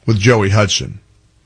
with Joey Hudson.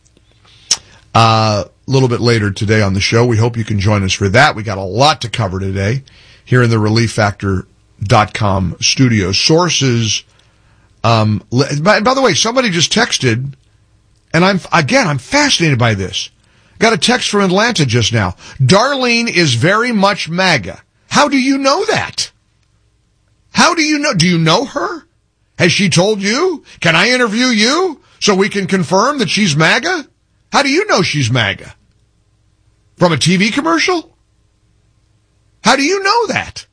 A little bit later today on the show. We hope you can join us for that. We got a lot to cover today here in the ReliefFactor.com studio. Sources, by the way, somebody just texted, and I'm fascinated by this. Got a text from Atlanta just now. Darlene is very much MAGA. How do you know that? How do you know? Do you know her? Has she told you? Can I interview you so we can confirm that she's MAGA? How do you know she's MAGA? From a TV commercial? How do you know that?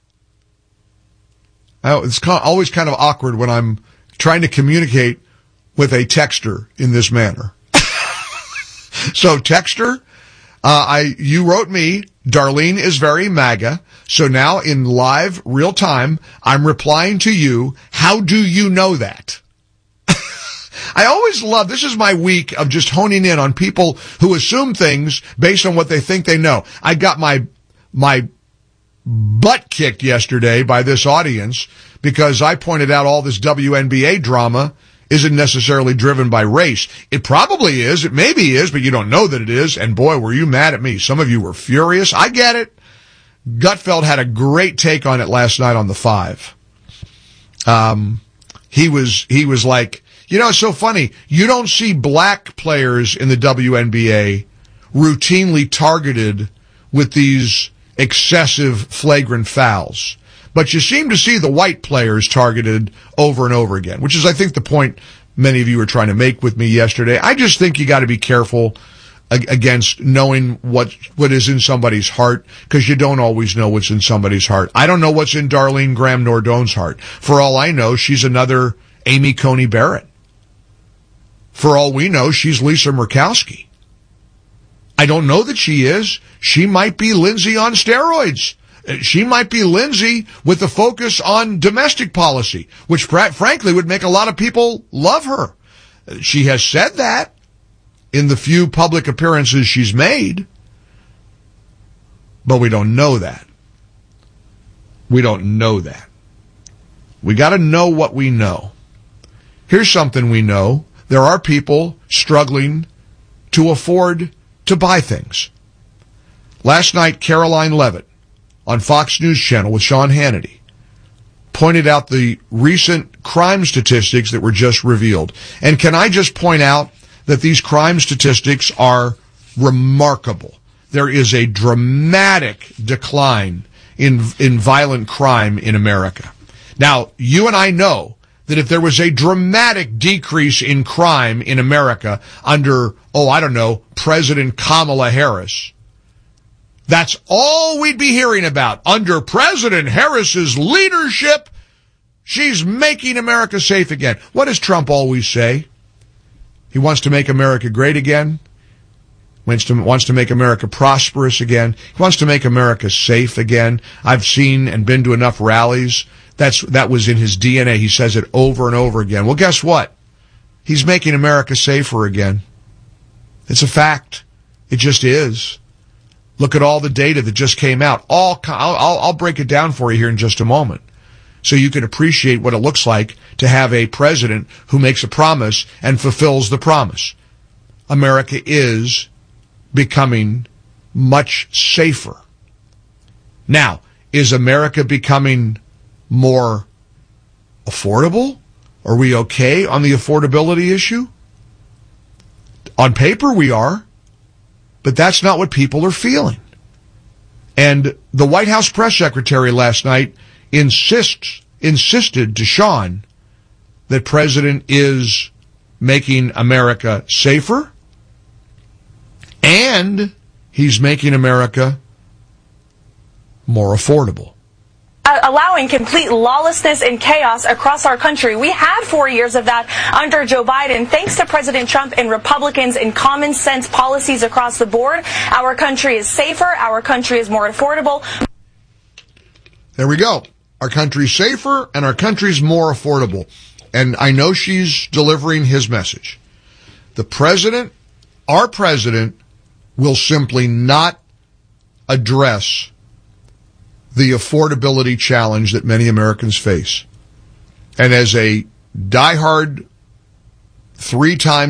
It's always kind of awkward when I'm trying to communicate with a texter in this manner. So, texter, you wrote me, Darlene is very MAGA. So now in live, real time, I'm replying to you. How do you know that? I always love, this is my week of just honing in on people who assume things based on what they think they know. I got my butt kicked yesterday by this audience because I pointed out all this WNBA drama isn't necessarily driven by race. It probably is. It maybe is, but you don't know that it is. And boy, were you mad at me. Some of you were furious. I get it. Gutfeld had a great take on it last night on the 5. He was like, it's so funny. You don't see black players in the WNBA routinely targeted with these excessive flagrant fouls. But you seem to see the white players targeted over and over again, which is, I think, the point many of you were trying to make with me yesterday. I just think you got to be careful against knowing what is in somebody's heart, because you don't always know what's in somebody's heart. I don't know what's in Darlene Graham Nordon's heart. For all I know, she's another Amy Coney Barrett. For all we know, she's Lisa Murkowski. I don't know that she is. She might be Lindsay on steroids. She might be Lindsay with a focus on domestic policy, which frankly would make a lot of people love her. She has said that in the few public appearances she's made, but we don't know that. We don't know that. We got to know what we know. Here's something we know. There are people struggling to afford to buy things. Last night, Caroline Levitt on Fox News Channel with Sean Hannity pointed out the recent crime statistics that were just revealed. And can I just point out that these crime statistics are remarkable? There is a dramatic decline in violent crime in America. Now, you and I know that if there was a dramatic decrease in crime in America under, President Kamala Harris, that's all we'd be hearing about. Under President Harris's leadership, she's making America safe again. What does Trump always say? He wants to make America great again. Wants to make America prosperous again. He wants to make America safe again. I've seen and been to enough rallies. That was in his DNA. He says it over and over again. Well, guess what? He's making America safer again. It's a fact. It just is. Look at all the data that just came out. I'll break it down for you here in just a moment, so you can appreciate what it looks like to have a president who makes a promise and fulfills the promise. America is becoming much safer. Now, is America becoming more affordable? Are we okay on the affordability issue? On paper, we are. But that's not what people are feeling. And the White House press secretary last night insisted to Sean that President is making America safer, and he's making America more affordable. Allowing complete lawlessness and chaos across our country. We had 4 years of that under Joe Biden. Thanks to President Trump and Republicans and common sense policies across the board, our country is safer, our country is more affordable. There we go. Our country's safer and our country's more affordable. And I know she's delivering his message. The president, our president, will simply not address the affordability challenge that many Americans face. And as a diehard 3-time